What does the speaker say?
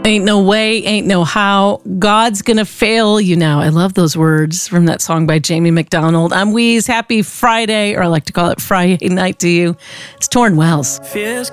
Ain't no way, ain't no how. God's gonna fail you now. I love those words from that song by Jamie McDonald. I'm Wheeze. Happy Friday, or I like to call it Friday night to you. It's Torn Wells. Fears